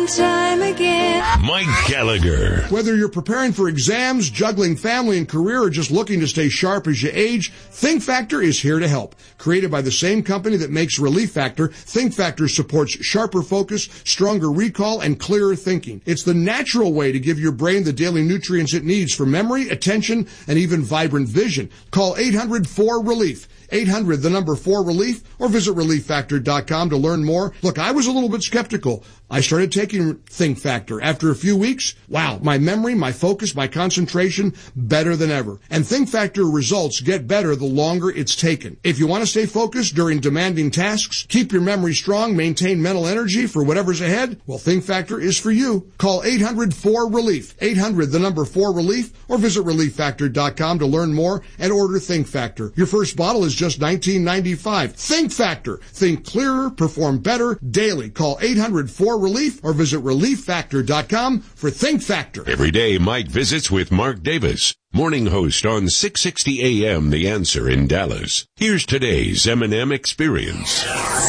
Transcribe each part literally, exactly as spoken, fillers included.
time again. Mike Gallagher. Whether you're preparing for exams, juggling family and career, or just looking to stay sharp as you age, Think Factor is here to help. Created by the same company that makes Relief Factor, Think Factor supports sharper focus, stronger recall, and clearer thinking. It's the natural way to give your brain the daily nutrients it needs for memory, attention, and even vibrant vision. Call eight hundred four relief. eight hundred, the number four relief, or visit relief factor dot com to learn more. Look, I was a little bit skeptical. I started taking Think Factor. After a few weeks, wow, my memory, my focus, my concentration, better than ever. And Think Factor results get better the longer it's taken. If you want to stay focused during demanding tasks, keep your memory strong, maintain mental energy for whatever's ahead, well, Think Factor is for you. Call eight hundred four relief. eight hundred, the number four relief, or visit relief factor dot com to learn more and order Think Factor. Your first bottle is just nineteen ninety-five. Think Factor. Think clearer, perform better daily. Call eight hundred four relief or visit relief factor dot com for Think Factor. Every day, Mike visits with Mark Davis, morning host on six sixty A M The Answer in Dallas. Here's today's M and M Experience.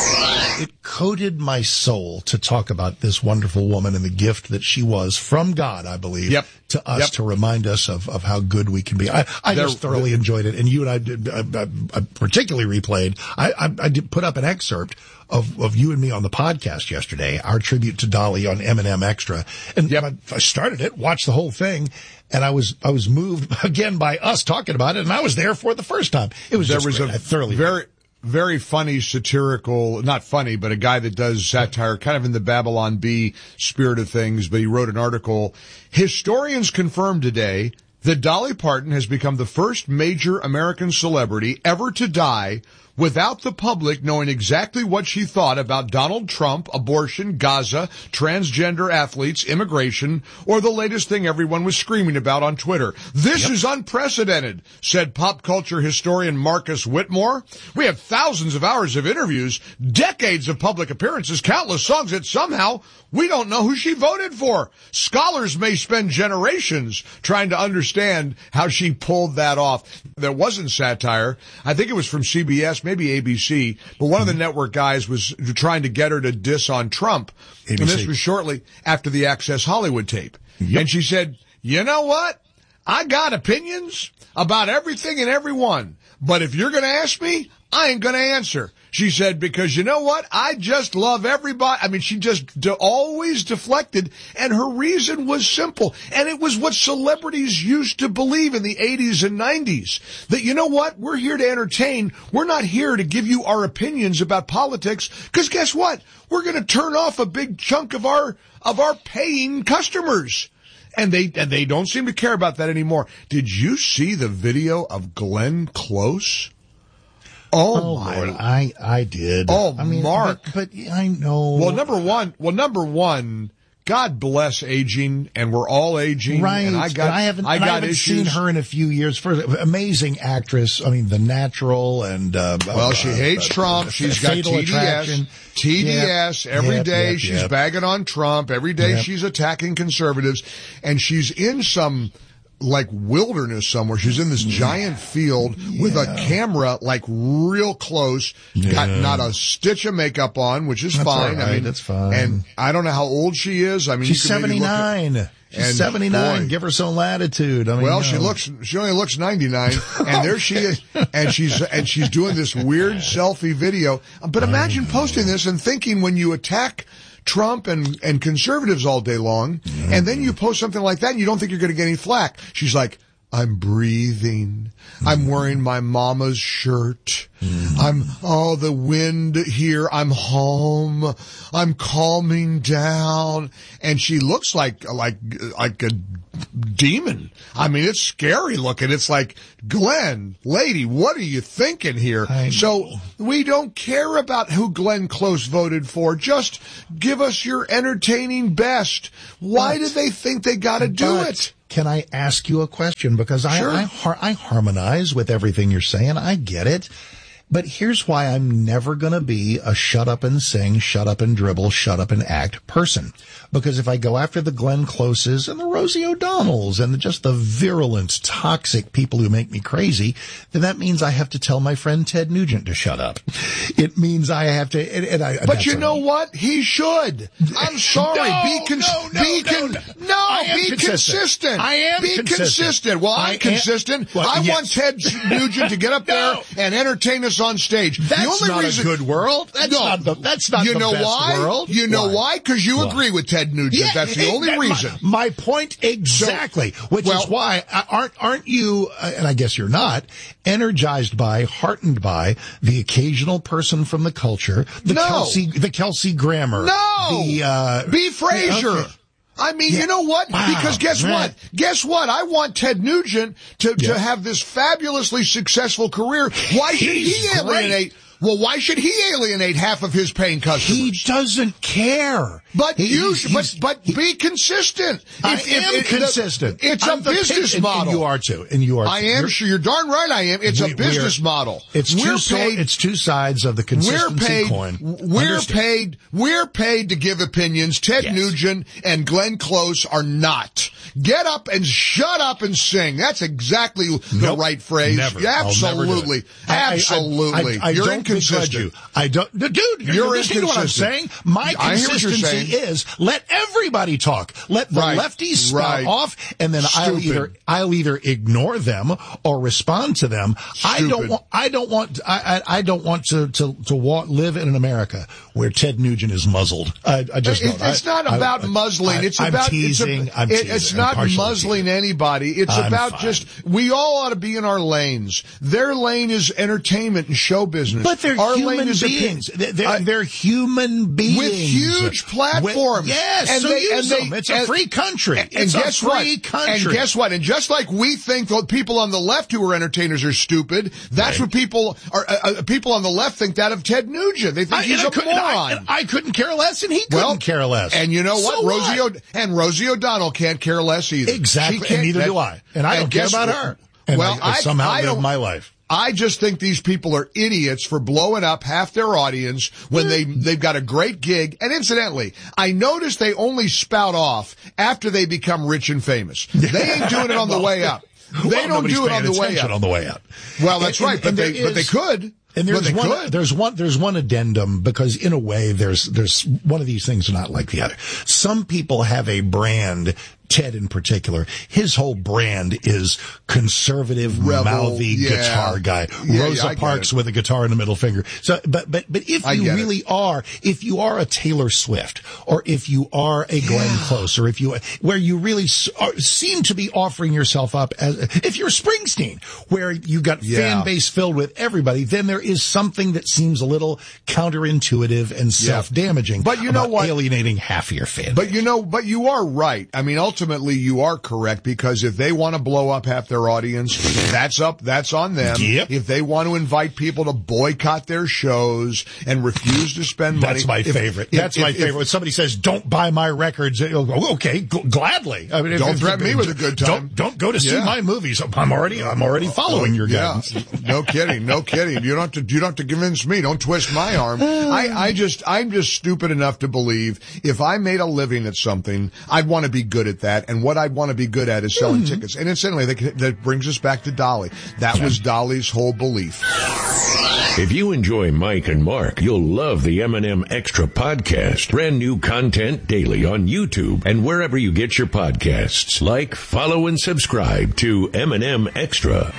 It coated my soul to talk about this wonderful woman and the gift that she was from God, I believe, yep. to us yep. to remind us of, of how good we can be. I, I just thoroughly enjoyed it. And you and I, did, I, I, I particularly replayed. I, I, I did put up an excerpt of, of you and me on the podcast yesterday, our tribute to Dolly on M and M Extra. And yep. I, I started it, watched the whole thing, and I was I was moved again by us talking about it, and I was there for it the first time. It was there just was great. a I thoroughly very. Very funny, satirical, not funny, but a guy that does satire, kind of in the Babylon Bee spirit of things, but he wrote an article. Historians confirmed today that Dolly Parton has become the first major American celebrity ever to die without the public knowing exactly what she thought about Donald Trump, abortion, Gaza, transgender athletes, immigration, or the latest thing everyone was screaming about on Twitter. This yep. is unprecedented, said pop culture historian Marcus Whitmore. We have thousands of hours of interviews, decades of public appearances, countless songs, that somehow we don't know who she voted for. Scholars may spend generations trying to understand how she pulled that off. There wasn't satire. I think it was from C B S, maybe A B C, but one of the network guys was trying to get her to diss on Trump. A B C. And this was shortly after the Access Hollywood tape. Yep. And she said, you know what? I got opinions about everything and everyone, but if you're going to ask me, I ain't going to answer. She said, because you know what? I just love everybody. I mean, she just de- always deflected, and her reason was simple. And it was what celebrities used to believe in the eighties and nineties. That, you know what? We're here to entertain. We're not here to give you our opinions about politics. Because guess what? We're going to turn off a big chunk of our, of our paying customers. And they, and they don't seem to care about that anymore. Did you see the video of Glenn Close? Oh, oh my. Lord, I, I did. Oh, I mean, Mark. But, but I know. Well, number one, well, number one, God bless aging, and we're all aging. Right. And I got, and I haven't, I and got I haven't issues. seen her in a few years. First, amazing actress. I mean, The Natural and, uh, well, she uh, hates uh, Trump. uh, She's got T D S. Attraction. T D S. Yep. Every Yep, day yep, she's yep. bagging on Trump. Every day Yep. she's attacking conservatives. And she's in some, like, wilderness somewhere. She's in this giant field yeah. with a camera, like, real close. Yeah. Got not a stitch of makeup on, which is That's fine. all right. I mean, that's fine. And I don't know how old she is. I mean, She's you could maybe look at- seventy-nine. She's And seventy-nine. boy, Give her some latitude. I mean, well, you she know. looks, she only looks ninety-nine, and there she is, and she's, and she's doing this weird selfie video. But imagine posting this and thinking when you attack Trump and, and conservatives all day long, mm. and then you post something like that and you don't think you're going to get any flack. She's like, I'm breathing. I'm wearing my mama's shirt. Mm. I'm, oh, the wind here. I'm home. I'm calming down. And she looks like, like, like a demon. I mean, it's scary looking. It's like, Glenn, lady, what are you thinking here? So we don't care about who Glenn Close voted for. Just give us your entertaining best. Why But, did they think they got to do but, it? Can I ask you a question? Because I, Sure. I, I, I harmonize with everything you're saying. I get it. But here's why I'm never going to be a shut up and sing, shut up and dribble, shut up and act person. Because if I go after the Glenn Closes and the Rosie O'Donnells and the, just the virulent, toxic people who make me crazy, then that means I have to tell my friend Ted Nugent to shut up. It means I have to, and, and I. But you know what? He should. I'm sorry. No, be cons- no, no, be con- no, no, no. I am be consistent. consistent. I am be consistent. consistent. Well, I'm I consistent. Am, well, I yes. want Ted Nugent to get up no. there and entertain us on stage. That's the only not reason, a good world. That's no, not the. That's not you the know best why? world. You know why? Because you why? agree with Ted Nugent. Yeah, That's the it, only that, reason. My, my point exactly. So, which well, is why aren't aren't you? Uh, and I guess you're not energized by, heartened by the occasional person from the culture, the no. Kelsey, the Kelsey Grammer, no, the uh, B. Frazier. Okay. I mean, yeah. you know what? Wow, because guess man. what? Guess what? I want Ted Nugent to, yeah. to have this fabulously successful career. Why should He's he alienate? Great. Well, why should he alienate half of his paying customers? He doesn't care. But he, you, he's, but, he's, but be consistent. I if, am if, if, consistent. The, it's I'm a the business pig, model. And, and you are too. And you are. I too. am You're, sure. You're darn right. I am. It's we, a business are, model. It's we're two. paid. It's two sides of the consistency we're paid, coin. We're Understand. paid. We're paid to give opinions. Ted yes. Nugent and Glenn Close are not. Get up and shut up and sing. That's exactly the nope, right phrase. Never. Yeah, absolutely. I, Absolutely. I, I, I You're don't inconsistent. You. I don't, dude. You're, you're listening to what I'm saying. My I consistency is let everybody talk. Let the right. lefties spout right. off, and then Stupid. I'll either I'll either ignore them or respond to them. Stupid. I don't want. I don't want. I I, I don't want to to to walk, live in an America where Ted Nugent is muzzled. I, I just it, don't. It's not I, about I, muzzling. I, It's I'm about teasing. It's, a, I'm it, teasing. it's not muzzling teasing. anybody. It's I'm about fine. just we all ought to be in our lanes. Their lane is entertainment and show business. But they're our human lane is beings. Opinion. They're, I, they're human beings with huge platforms. With, yes, and so they, use and them. They, It's a and, free country. And, it's and guess a free what? country. And guess what? And just like we think that people on the left who are entertainers are stupid, that's right. what people are. Uh, uh, people on the left think that of Ted Nugent. They think I, he's I a could, moron. I, and I couldn't care less, and he couldn't well, care less. And you know what? So Rosie what? O- and Rosie O'Donnell can't care less either. Exactly, and neither that, do I. And I and don't care about what? her. And well, I, I somehow I, I live don't, my life. I just think these people are idiots for blowing up half their audience when they, they've got a great gig. And incidentally, I notice they only spout off after they become rich and famous. They ain't doing it on the way up. They well, don't do it on the way up. On the way up. Well, that's and, right, and, but and they, is, but they could. And there's but they one, could. there's one, there's one addendum because in a way there's, there's one of these things are not like the other. Some people have a brand, Ted in particular, his whole brand is conservative, Rebel, mouthy yeah. guitar guy. Yeah, Rosa yeah, Parks with a guitar in the middle finger. So, but, but, but if I you get really it. are, if you are a Taylor Swift or if you are a Glenn yeah. Close or if you, where you really are, seem to be offering yourself up as, if you're Springsteen, where you got Yeah. fan base filled with everybody, then there is something that seems a little counterintuitive and self-damaging. But you know about what? alienating half of your fan. But you know, but you are right. I mean, ultimately you are correct because if they want to blow up half their audience, that's up, that's on them. Yep. If they want to invite people to boycott their shows and refuse to spend money. That's my if, favorite. If, that's if, my if, favorite. When somebody says, don't buy my records, you'll go, okay, g- gladly. I mean, if, Don't if, threaten if, me with a good time. Don't, don't go to see Yeah. my movies. I'm already, I'm already following your yeah. guidance. No kidding. No kidding. You don't have to, you don't have to convince me. Don't twist my arm. I, I just, I'm just stupid enough to believe if I made a living at something, I'd want to be good at that. And what I'd want to be good at is selling mm-hmm. tickets. And incidentally, that, that brings us back to Dolly. That was Dolly's whole belief. If you enjoy Mike and Mark, you'll love the M and M Extra podcast. Brand new content daily on YouTube and wherever you get your podcasts. Like, follow, and subscribe to M and M Extra.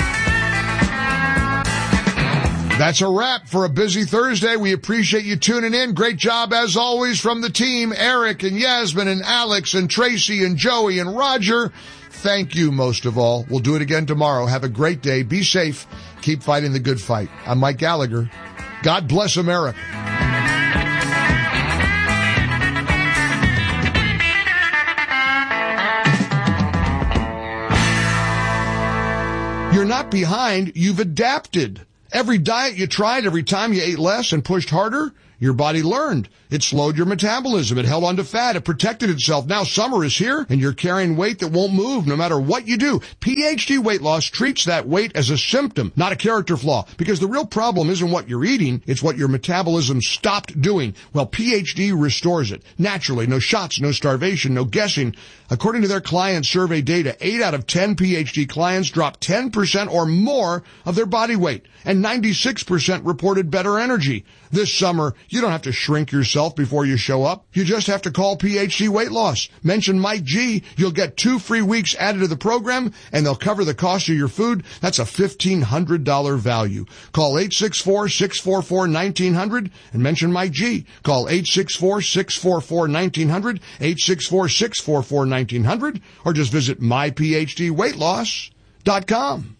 That's a wrap for a busy Thursday. We appreciate you tuning in. Great job, as always, from the team, Eric and Yasmin and Alex and Tracy and Joey and Roger. Thank you, most of all. We'll do it again tomorrow. Have a great day. Be safe. Keep fighting the good fight. I'm Mike Gallagher. God bless America. You're not behind. You've adapted. Every diet you tried, every time you ate less and pushed harder, Your body learned. It slowed your metabolism. It held on to fat. It protected itself. Now summer is here, and you're carrying weight that won't move no matter what you do. P H D Weight Loss treats that weight as a symptom, not a character flaw, because the real problem isn't what you're eating, it's what your metabolism stopped doing. Well, P H D restores it. Naturally, no shots, no starvation, no guessing. According to their client survey data, eight out of ten P H D clients dropped ten percent or more of their body weight, and ninety-six percent reported better energy. This summer, you don't have to shrink yourself before you show up. You just have to call P H D Weight Loss. Mention Mike G. You'll get two free weeks added to the program, and they'll cover the cost of your food. That's a fifteen hundred dollars value. Call eight six four, six four four, one nine zero zero and mention Mike G. Call eight six four, six four four, one nine zero zero, eight six four, six four four, one nine zero zero, or just visit my p h d weight loss dot com.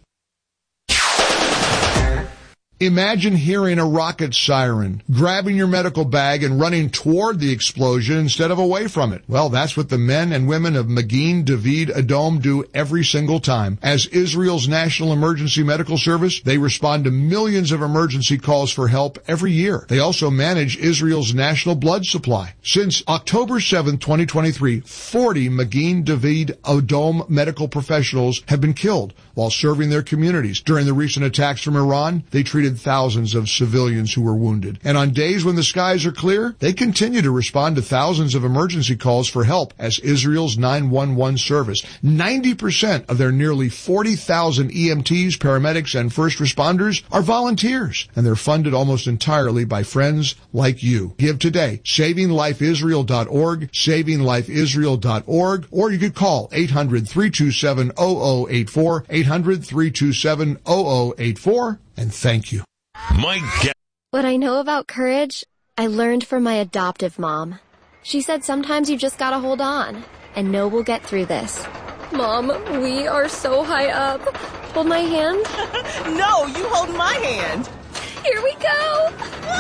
Imagine hearing a rocket siren, grabbing your medical bag and running toward the explosion instead of away from it. Well, that's what the men and women of Magin David Adom do every single time. As Israel's National Emergency Medical Service, they respond to millions of emergency calls for help every year. They also manage Israel's national blood supply. Since October seventh, twenty twenty-three, forty Magin David Adom medical professionals have been killed while serving their communities. During the recent attacks from Iran, they treated thousands of civilians who were wounded. And on days when the skies are clear, they continue to respond to thousands of emergency calls for help as Israel's nine one one service. ninety percent of their nearly forty thousand E M Ts, paramedics, and first responders are volunteers, and they're funded almost entirely by friends like you. Give today. saving life israel dot org, saving life israel dot org, or you could call eight hundred, three two seven, zero zero eight four, eight hundred, three two seven, zero zero eight four, and thank you. Mike Ga- What I know about courage, I learned from my adoptive mom. She said sometimes you just gotta hold on and know we'll get through this. Mom, we are so high up. Hold my hand. No, you hold my hand. Here we go.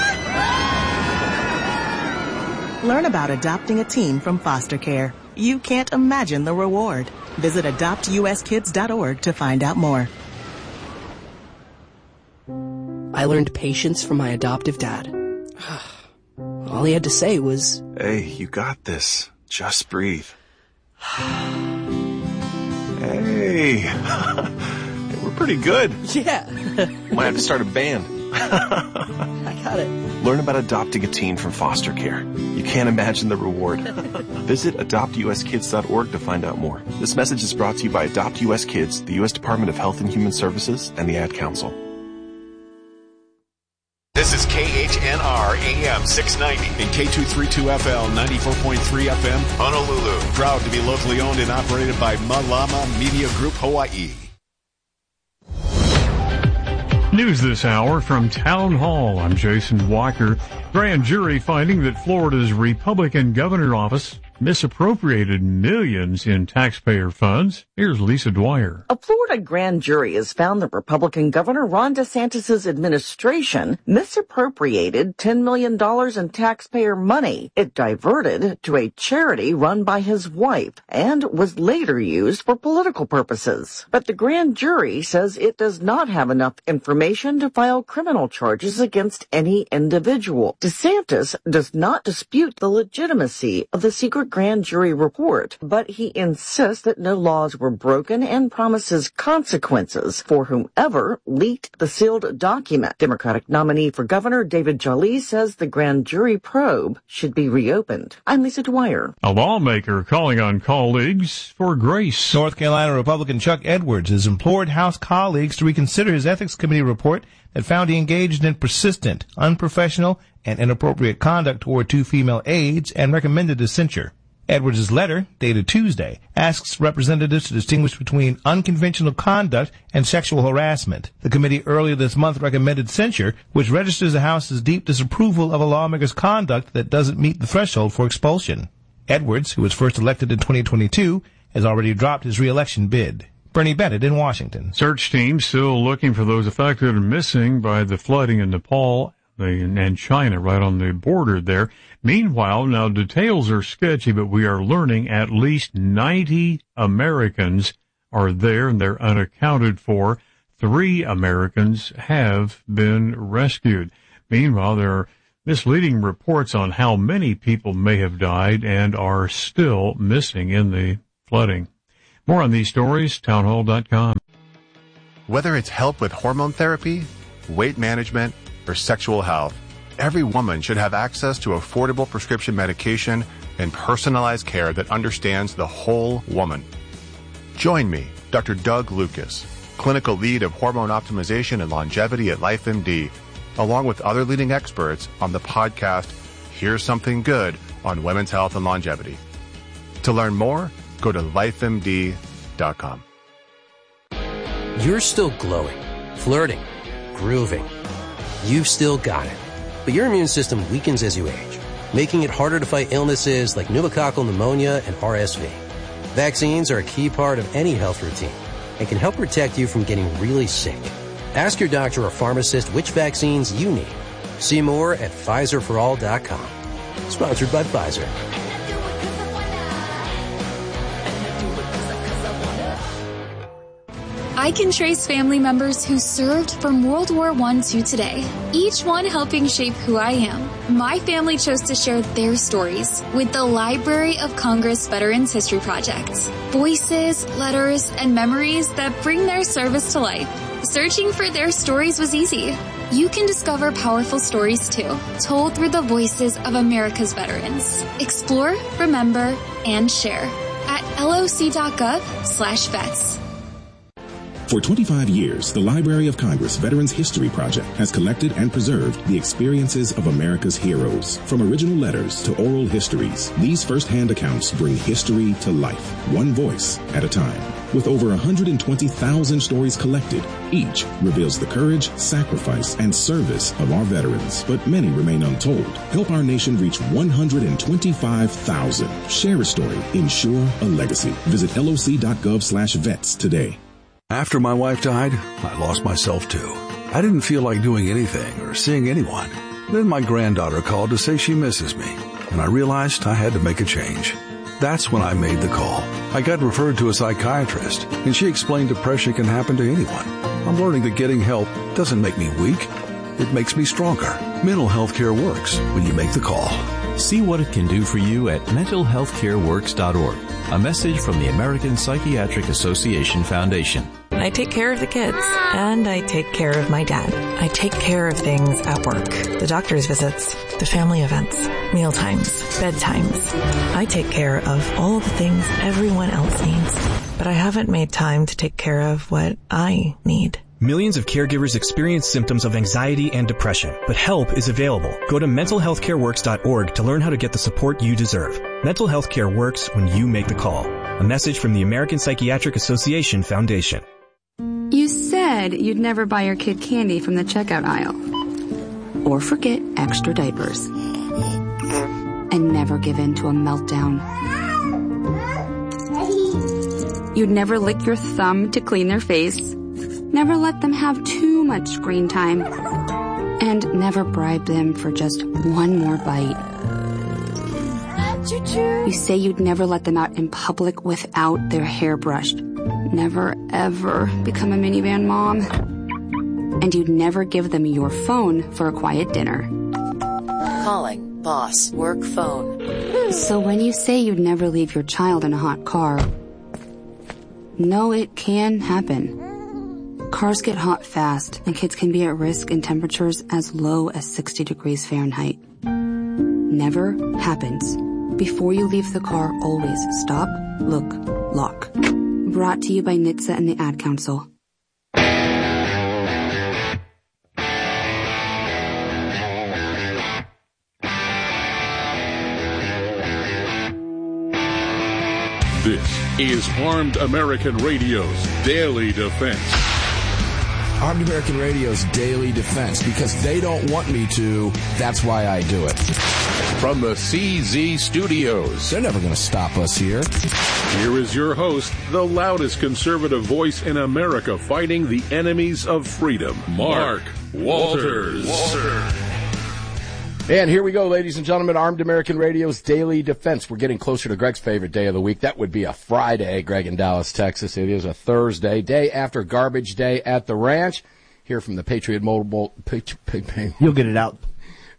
Learn about adopting a teen from foster care. You can't imagine the reward. Visit adopt u s kids dot org to find out more. I learned patience from my adoptive dad. All he had to say was, "Hey, you got this. Just breathe." Hey, we're pretty good. yeah. Might have to start a band. I got it. Learn about adopting a teen from foster care. You can't imagine the reward. Visit adopt u s kids dot org to find out more. This message is brought to you by Adopt U S Kids, the U S Department of Health and Human Services, and the Ad Council. This is K H N R A M six ninety and K two thirty-two F L ninety-four point three F M, Honolulu. Proud to be locally owned and operated by Malama Media Group, Hawaii. News this hour from Town Hall. I'm Jason Walker. Grand jury finding that Florida's Republican governor office misappropriated millions in taxpayer funds. Here's Lisa Dwyer. A Florida grand jury has found that Republican Governor Ron DeSantis' administration misappropriated ten million dollars in taxpayer money. It diverted to a charity run by his wife and was later used for political purposes. But the grand jury says it does not have enough information to file criminal charges against any individual. DeSantis does not dispute the legitimacy of the secret grand jury report, but he insists that no laws were broken and promises consequences for whomever leaked the sealed document. Democratic nominee for governor David Jolley says the grand jury probe should be reopened. I'm Lisa Dwyer. A lawmaker calling on colleagues for grace. North Carolina Republican Chuck Edwards has implored House colleagues to reconsider his ethics committee report that found he engaged in persistent, unprofessional, and inappropriate conduct toward two female aides and recommended a censure. Edwards' letter, dated Tuesday, asks representatives to distinguish between unconventional conduct and sexual harassment. The committee earlier this month recommended censure, which registers the House's deep disapproval of a lawmaker's conduct that doesn't meet the threshold for expulsion. Edwards, who was first elected in twenty twenty-two, has already dropped his re-election bid. Bernie Bennett in Washington. Search teams still looking for those affected and missing by the flooding in Nepal and China, right on the border there. Meanwhile, now details are sketchy, but we are learning at least ninety Americans are there and they're unaccounted for. Three Americans have been rescued. Meanwhile, there are misleading reports on how many people may have died and are still missing in the flooding. More on these stories, townhall dot com. Whether it's help with hormone therapy, weight management, or sexual health, every woman should have access to affordable prescription medication and personalized care that understands the whole woman. Join me, Doctor Doug Lucas, clinical lead of hormone optimization and longevity at LifeMD, along with other leading experts on the podcast, Here's Something Good on Women's Health and Longevity. To learn more, go to life M D dot com. You're still glowing, flirting, grooving. You've still got it. But your immune system weakens as you age, making it harder to fight illnesses like pneumococcal pneumonia and R S V. Vaccines are a key part of any health routine and can help protect you from getting really sick. Ask your doctor or pharmacist which vaccines you need. See more at Pfizer for all dot com. Sponsored by Pfizer. I can trace family members who served from World War One to today, each one helping shape who I am. My family chose to share their stories with the Library of Congress Veterans History Project. Voices, letters, and memories that bring their service to life. Searching for their stories was easy. You can discover powerful stories too, told through the voices of America's veterans. Explore, remember, and share at loc.gov slash vets. For twenty-five years, the Library of Congress Veterans History Project has collected and preserved the experiences of America's heroes. From original letters to oral histories, these first-hand accounts bring history to life, one voice at a time. With over one hundred twenty thousand stories collected, each reveals the courage, sacrifice, and service of our veterans, but many remain untold. Help our nation reach one hundred twenty-five thousand. Share a story. Ensure a legacy. Visit loc.gov slash vets today. After my wife died, I lost myself too. I didn't feel like doing anything or seeing anyone. Then my granddaughter called to say she misses me, and I realized I had to make a change. That's when I made the call. I got referred to a psychiatrist, and she explained depression can happen to anyone. I'm learning that getting help doesn't make me weak. It makes me stronger. Mental health care works when you make the call. See what it can do for you at mental health care works dot org. A message from the American Psychiatric Association Foundation. I take care of the kids, and I take care of my dad. I take care of things at work. The doctor's visits, the family events, meal times, bedtimes. I take care of all the things everyone else needs. But I haven't made time to take care of what I need. Millions of caregivers experience symptoms of anxiety and depression, but help is available. Go to mental health care works dot org to learn how to get the support you deserve. Mental health care works when you make the call. A message from the American Psychiatric Association Foundation. You said you'd never buy your kid candy from the checkout aisle. Or forget extra diapers. And never give in to a meltdown. You'd never lick your thumb to clean their face. Never let them have too much screen time. And never bribe them for just one more bite. You say you'd never let them out in public without their hair brushed. Never, ever become a minivan mom. And you'd never give them your phone for a quiet dinner. Calling boss work phone. So when you say you'd never leave your child in a hot car, no, it can happen. Cars get hot fast, and kids can be at risk in temperatures as low as sixty degrees Fahrenheit. Never happens. Before you leave the car, always stop, look, lock. Brought to you by N H T S A and the Ad Council. This is Armed American Radio's Daily Defense. Armed American Radio's Daily Defense, because they don't want me to, that's why I do it. From the C Z Studios. They're never going to stop us here. Here is your host, the loudest conservative voice in America fighting the enemies of freedom, Mark Walters. Walters. And here we go, ladies and gentlemen, Armed American Radio's Daily Defense. We're getting closer to Greg's favorite day of the week. That would be a Friday, Greg in Dallas, Texas. It is a Thursday, day after Garbage Day at the Ranch. Here from the Patriot Mobile... Patri- Patri- You'll get it out.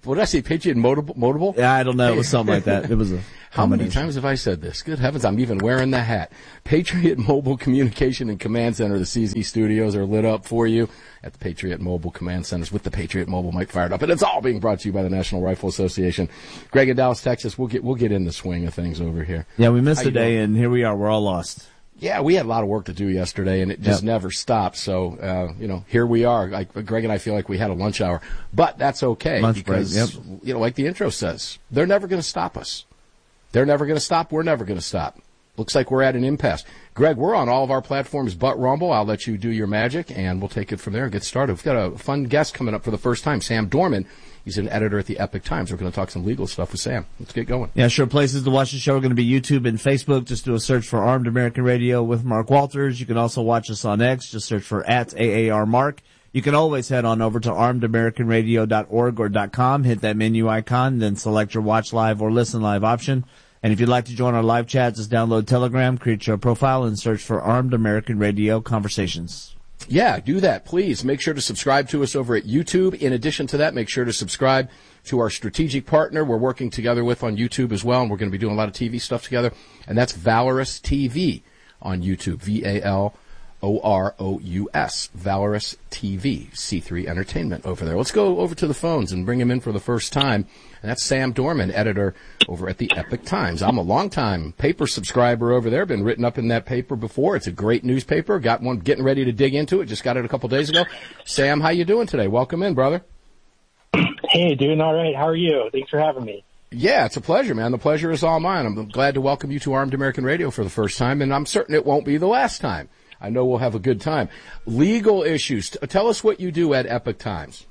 what did I say, Patriot Motable? Motable? Yeah, I don't know. It was something like that. It was a How many times have I said this? Good heavens, I'm even wearing the hat. Patriot Mobile Communication and Command Center, the C Z studios are lit up for you at the Patriot Mobile Command Centers with the Patriot Mobile mic fired up. And it's all being brought to you by the National Rifle Association. Greg in Dallas, Texas, we'll get we'll get in the swing of things over here. Yeah, we missed How a day, doing? and here we are. We're all lost. Yeah, we had a lot of work to do yesterday, and it just Yep. never stopped. So, uh, you know, here we are. Like Greg and I feel like we had a lunch hour, but that's okay Lunch break, because, yep. you know, like the intro says, they're never going to stop us. They're never going to stop. We're never going to stop. Looks like we're at an impasse. Greg, we're on all of our platforms but Rumble. I'll let you do your magic, and we'll take it from there and get started. We've got a fun guest coming up for the first time, Sam Dorman. He's an editor at the Epic Times. We're going to talk some legal stuff with Sam. Let's get going. Yeah, sure. Places to watch the show are going to be YouTube and Facebook. Just do a search for Armed American Radio with Mark Walters. You can also watch us on X. Just search for at A A R Mark. You can always head on over to armed american radio dot org or .com, hit that menu icon, then select your watch live or listen live option. And if you'd like to join our live chat, just download Telegram, create your profile, and search for Armed American Radio Conversations. Yeah, do that, please. Make sure to subscribe to us over at YouTube. In addition to that, make sure to subscribe to our strategic partner we're working together with on YouTube as well, and we're going to be doing a lot of T V stuff together, and that's Valorous T V on YouTube, V A L O R O U S, Valorous T V, C three Entertainment over there. Let's go over to the phones and bring him in for the first time, and that's Sam Dorman, editor over at the Epic Times. I'm a longtime paper subscriber over there, been written up in that paper before. It's a great newspaper. Got one getting ready to dig into it. Just got it a couple days ago. Sam, how you doing today? Welcome in, brother. Hey, doing all right. How are you? Thanks for having me. Yeah, it's a pleasure, man. The pleasure is all mine. I'm glad to welcome you to Armed American Radio for the first time, and I'm certain it won't be the last time. I know we'll have a good time. Legal issues. Tell us what you do at Epic Times.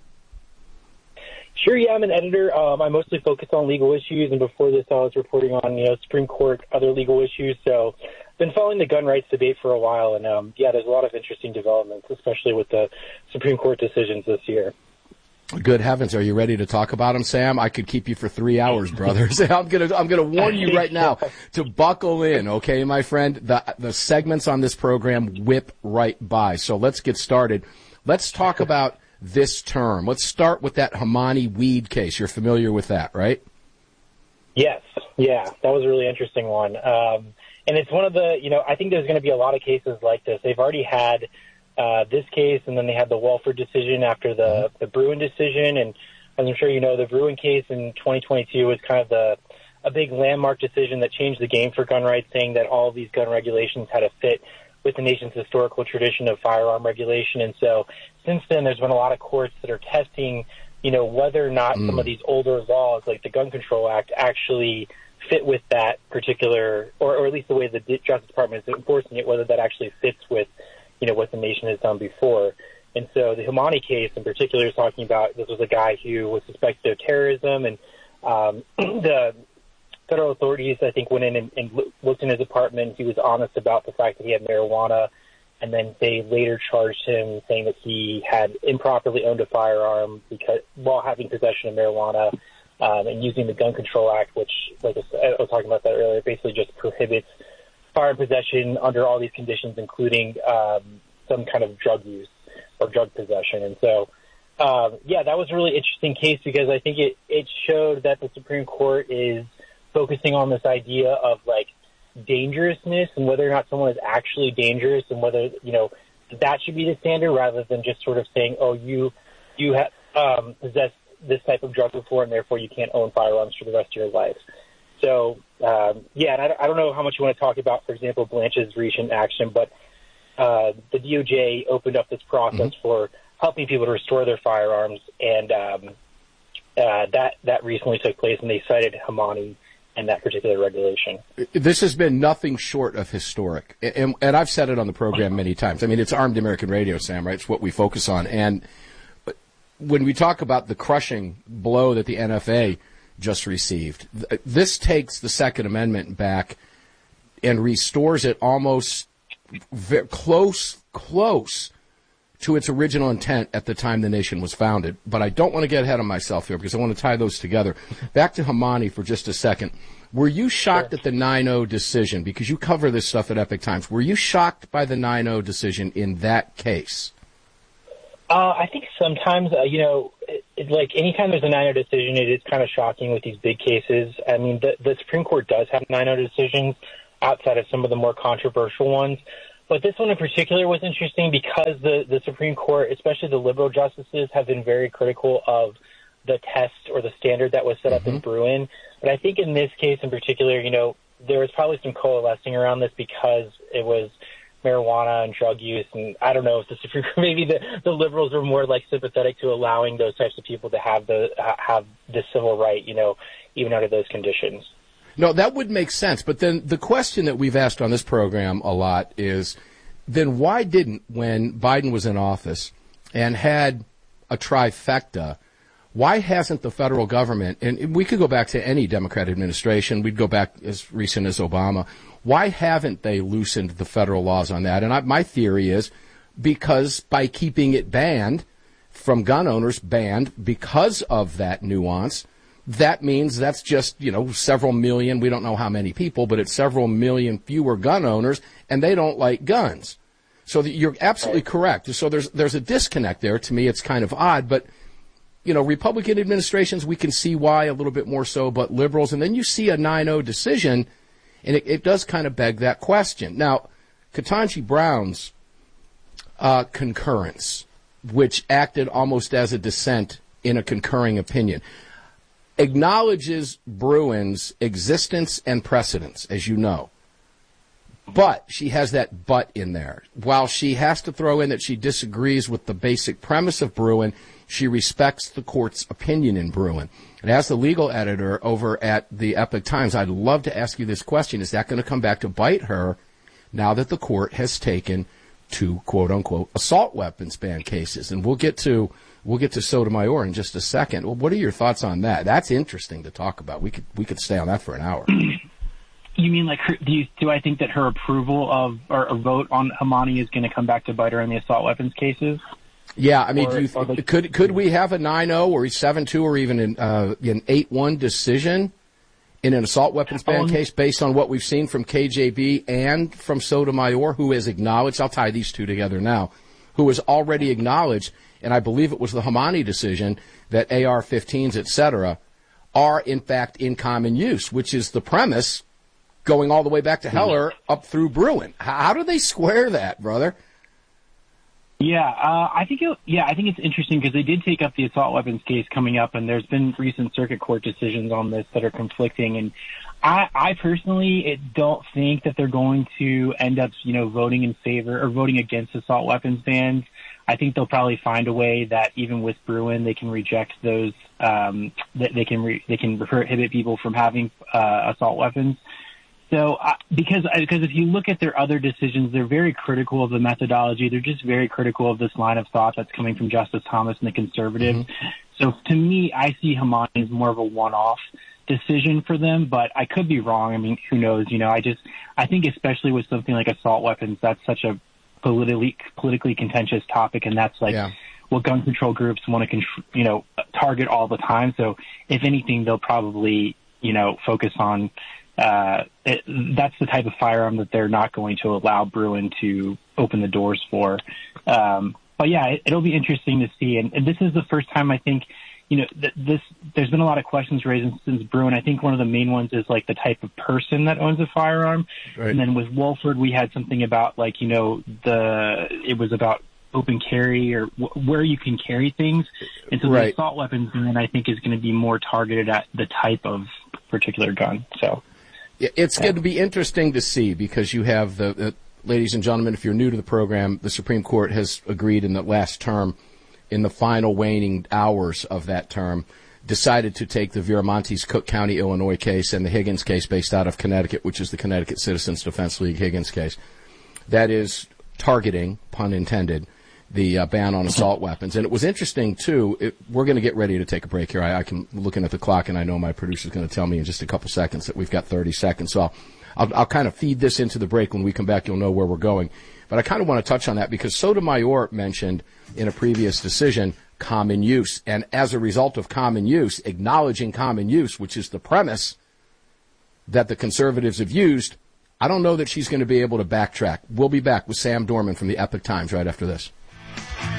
Sure, yeah, I'm an editor. Um, I mostly focus on legal issues, and before this I was reporting on, you know, Supreme Court, other legal issues. So I've been following the gun rights debate for a while, and um, yeah, there's a lot of interesting developments, especially with the Supreme Court decisions this year. Good heavens, are you ready to talk about them, Sam? I could keep you for three hours, brother. I'm gonna, I'm gonna warn you right now to buckle in, okay, my friend? The, the segments on this program whip right by. So let's get started. Let's talk about this term. Let's start with that Hamani weed case. You're familiar with that, right? Yes, yeah, that was a really interesting one. Um, and it's one of the, you know, I think there's going to be a lot of cases like this. They've already had Uh, this case, and then they had the Walford decision after the, the Bruin decision. And as I'm sure you know, the Bruin case in twenty twenty-two was kind of the a big landmark decision that changed the game for gun rights, saying that all of these gun regulations had to fit with the nation's historical tradition of firearm regulation. And so since then, there's been a lot of courts that are testing, you know, whether or not mm. some of these older laws, like the Gun Control Act, actually fit with that particular, or, or at least the way the Justice Department is enforcing it, whether that actually fits with, you know, what the nation has done before. And so the Hamani case in particular is talking about, this was a guy who was suspected of terrorism, and um, the federal authorities, I think, went in and, and looked in his apartment. He was honest about the fact that he had marijuana, and then they later charged him saying that he had improperly owned a firearm because while having possession of marijuana, um, and using the Gun Control Act, which, like I was talking about that earlier, basically just prohibits firearm possession under all these conditions, including um, some kind of drug use or drug possession. And so, um, yeah, that was a really interesting case because I think it, it showed that the Supreme Court is focusing on this idea of, like, dangerousness and whether or not someone is actually dangerous and whether, you know, that should be the standard rather than just sort of saying, oh, you you have um, possessed this type of drug before and therefore you can't own firearms for the rest of your life. So, um, yeah, and I, I don't know how much you want to talk about, for example, Blanche's recent action, but uh, the D O J opened up this process mm-hmm. for helping people to restore their firearms, and um, uh, that that recently took place, and they cited Hamani and that particular regulation. This has been nothing short of historic, and, and I've said it on the program many times. I mean, it's Armed American Radio, Sam, right? It's what we focus on, and when we talk about the crushing blow that the N F A just received, this takes the Second Amendment back and restores it almost very close, close to its original intent at the time the nation was founded. But I don't want to get ahead of myself here because I want to tie those together. Back to Hamani for just a second. Were you shocked sure. at the nine oh decision? Because you cover this stuff at Epic Times. Were you shocked by the nine oh decision in that case? Uh, I think sometimes, uh, you know, it, it, like anytime there's a nine oh decision, it is kind of shocking with these big cases. I mean, the, the Supreme Court does have nine oh decisions outside of some of the more controversial ones. But this one in particular was interesting because the, the Supreme Court, especially the liberal justices, have been very critical of the test or the standard that was set up mm-hmm. in Bruen. But I think in this case in particular, you know, there was probably some coalescing around this because it was marijuana and drug use. And I don't know if the Supreme Court, maybe the, the liberals are more like sympathetic to allowing those types of people to have the, have the civil right, you know, even under those conditions. No, that would make sense. But then the question that we've asked on this program a lot is, then why didn't, when Biden was in office and had a trifecta, why hasn't the federal government, and we could go back to any Democrat administration, we'd go back as recent as Obama, why haven't they loosened the federal laws on that? And I, my theory is because by keeping it banned from gun owners, banned because of that nuance, that means that's just, you know, several million, we don't know how many people, but it's several million fewer gun owners, and they don't like guns. So you're absolutely correct. So there's there's a disconnect there. To me, it's kind of odd, but, you know, Republican administrations, we can see why a little bit more so, but liberals, and then you see a nine oh decision, and it, it does kind of beg that question. Now, Ketanji Brown's uh, concurrence, which acted almost as a dissent in a concurring opinion, acknowledges Bruen's existence and precedence, as you know. But she has that but in there. While she has to throw in that she disagrees with the basic premise of Bruen, she respects the court's opinion in Bruen. And as the legal editor over at the Epoch Times, I'd love to ask you this question. Is that going to come back to bite her now that the court has taken two, quote unquote, assault weapons ban cases? And we'll get to We'll get to Sotomayor in just a second. Well, what are your thoughts on that? That's interesting to talk about. We could we could stay on that for an hour. You mean like her, do you, do I think that her approval of or a vote on Hamani is going to come back to bite her in the assault weapons cases? Yeah, I mean, or, do you th- like, could could we have a nine oh or a seven two or even an uh, an eight one decision in an assault weapons ban um, case based on what we've seen from K J B and from Sotomayor, who has acknowledged? I'll tie these two together now. Who has already acknowledged, and I believe it was the Hamani decision, that A R fifteens, et cetera, are in fact in common use, which is the premise going all the way back to Heller up through Bruen. How do they square that, brother? Yeah, uh, I think it, yeah, I think it's interesting because they did take up the assault weapons case coming up, and there's been recent circuit court decisions on this that are conflicting. And I, I personally don't think that they're going to end up, you know, voting in favor or voting against assault weapons bans. I think they'll probably find a way that even with Bruen, they can reject those. Um, that they can re, they can prohibit people from having uh, assault weapons. So, uh, because because if you look at their other decisions, they're very critical of the methodology. They're just very critical of this line of thought that's coming from Justice Thomas and the conservatives. Mm-hmm. So, to me, I see Hamani as more of a one-off decision for them, but I could be wrong. I mean, who knows? You know, I just I think especially with something like assault weapons, that's such a politically politically contentious topic, and that's like yeah. what gun control groups want to, contr- you know, target all the time. So, if anything, they'll probably, you know, focus on. Uh, it, that's the type of firearm that they're not going to allow Bruen to open the doors for. Um, but yeah, it, it'll be interesting to see. And, and this is the first time I think, you know, th- this, there's been a lot of questions raised since Bruen. I think one of the main ones is like the type of person that owns a firearm. Right. And then with Wolford, we had something about like, you know, the, it was about open carry or w- where you can carry things. And so right. the assault weapons, then I think is going to be more targeted at the type of particular gun. So. It's going to be interesting to see because you have the, the, ladies and gentlemen, if you're new to the program, the Supreme Court has agreed in the last term, in the final waning hours of that term, decided to take the Viramontes Cook County, Illinois case and the Higgins case based out of Connecticut, which is the Connecticut Citizens Defense League Higgins case. That is targeting, pun intended, the uh, ban on assault weapons. And it was interesting, too. It, we're going to get ready to take a break here. I, I can looking at the clock, and I know my producer's going to tell me in just a couple seconds that we've got thirty seconds. So I'll, I'll, I'll kind of feed this into the break. When we come back, you'll know where we're going. But I kind of want to touch on that because Sotomayor mentioned in a previous decision common use. And as a result of common use, acknowledging common use, which is the premise that the conservatives have used, I don't know that she's going to be able to backtrack. We'll be back with Sam Dorman from the Epoch Times right after this.